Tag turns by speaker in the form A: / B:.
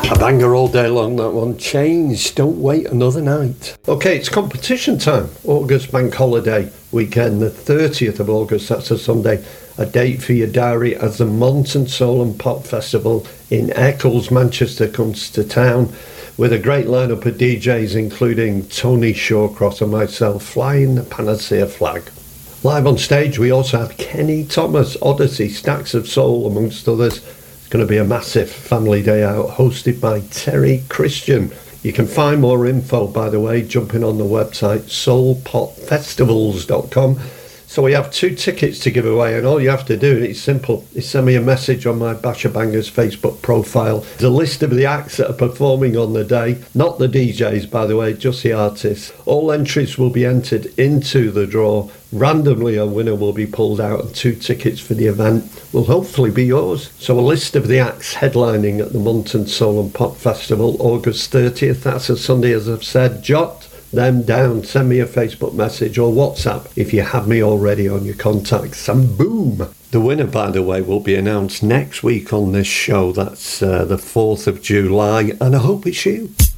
A: A banger all day long, that one. Change, don't wait another night. Okay, it's competition time. August Bank Holiday weekend, the 30th of August, that's a Sunday. A date for your diary as the Monton Soul and Pop Festival in Eccles, Manchester comes to town with a great lineup of DJs including Tony Shawcross and myself flying the Panacea flag. Live on stage we also have Kenny Thomas, Odyssey, Stacks of Soul amongst others. It's going to be a massive family day out hosted by Terry Christian. You can find more info, by the way, jumping on the website soulpopfestivals.com. So we have 2 tickets to give away, and all you have to do, it's simple, is send me a message on my Basher Bangers Facebook profile. There's a list of the acts that are performing on the day, not the DJs, by the way, just the artists. All entries will be entered into the draw. Randomly, a winner will be pulled out, and 2 tickets for the event will hopefully be yours. So a list of the acts headlining at the Monton Soul and Pop Festival, August 30th, that's a Sunday, as I've said. Jot them down, send me a Facebook message or WhatsApp if you have me already on your contacts, and boom. The winner, by the way, will be announced next week on this show. That's the 4th of July, and I hope it's you.